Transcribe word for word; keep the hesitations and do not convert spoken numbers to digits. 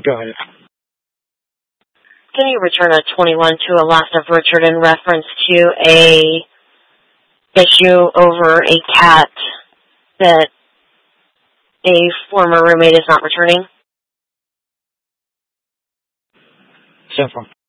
Go ahead. Can you return a twenty-one to a loss of Richard in reference to a issue over a cat that a former roommate is not returning? Simple.